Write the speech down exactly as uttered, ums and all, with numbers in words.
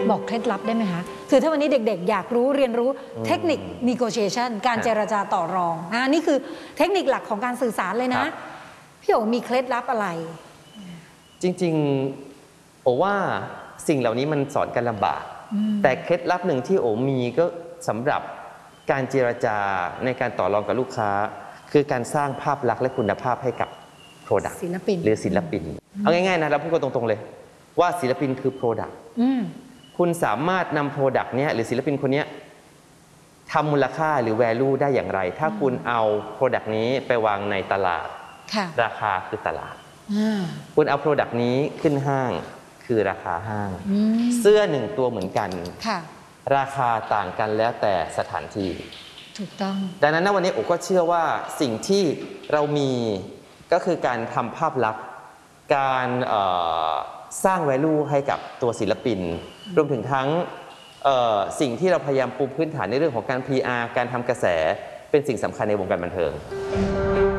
บอกเคล็ดลับได้ไหมคะคือถ้าวันนี้เด็กๆอยากรู้เรียนรู้เทคนิค negotiation การเจรจาต่อรองอ่านี่คือเทคนิคหลักของการสื่อสารเลยนะพี่โอ๋มีเคล็ดลับอะไรจริงๆโอว่าสิ่งเหล่านี้มันสอนกันลำบากแต่เคล็ดลับหนึ่งที่โอมีก็สำหรับการเจรจาในการต่อรองกับลูกค้าคือการสร้างภาพลักษณ์และคุณภาพให้กับ Product ศิลปินหรือศิลปินเอาง่ายๆนะเราพูดกันตรงๆเลยว่าศิลปินคือ Product คุณสามารถนำ Product เนี้ยหรือศิลปินคนนี้ทำมูลค่าหรือ value ได้อย่างไรถ้าคุณเอา Product นี้ไปวางในตลาดราคาคือตลาดคุณเอา Product นี้ขึ้นห้างคือราคาห้างเสื้อหนึ่งตัวเหมือนกันราคาต่างกันแล้วแต่สถานที่ถูกต้องดังนั้นวันนี้โอก็เชื่อว่าสิ่งที่เรามีก็คือการทำภาพลักษณ์การสร้าง value ให้กับตัวศิลปินรวมถึงทั้งสิ่งที่เราพยายามปูพื้นฐานในเรื่องของการ พี อาร์ การทำกระแสเป็นสิ่งสำคัญในวงการบันเทิง